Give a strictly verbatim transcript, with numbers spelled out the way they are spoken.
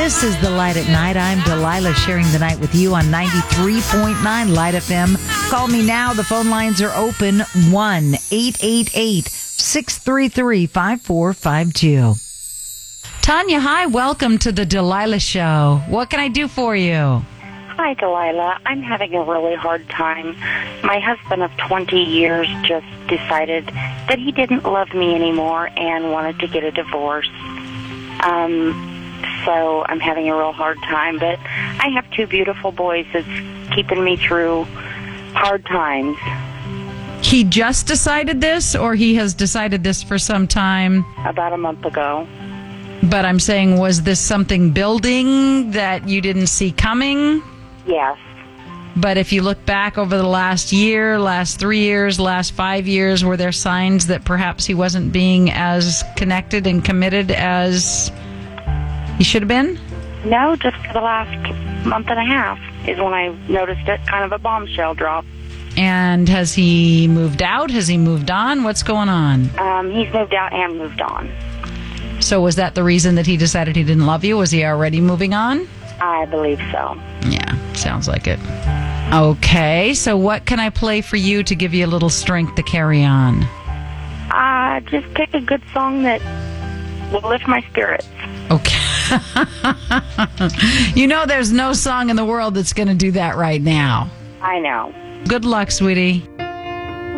This is The Light at Night. I'm Delilah, sharing the night with you on ninety-three point nine Light F M. Call me now. The phone lines are open. one eight eight eight, six three three, five four five two. Tanya, hi. Welcome to the Delilah Show. What can I do for you? Hi, Delilah. I'm having a really hard time. My husband of twenty years just decided that he didn't love me anymore and wanted to get a divorce. Um... So I'm having a real hard time, but I have two beautiful boys that's keeping me through hard times. He just decided this, or he has decided this for some time? About a month ago. But I'm saying, was this something building that you didn't see coming? Yes. But if you look back over the last year, last three years, last five years, were there signs that perhaps he wasn't being as connected and committed as he should have been? No, just for the last month and a half is when I noticed it, kind of a bombshell drop. And has he moved out? Has he moved on? What's going on? Um, he's moved out and moved on. So was that the reason that he decided he didn't love you? Was he already moving on? I believe so. Yeah, sounds like it. Okay, so what can I play for you to give you a little strength to carry on? Uh, just pick a good song that will lift my spirits. Okay. You know there's no song in the world that's going to do that right now. I know. Good luck, sweetie.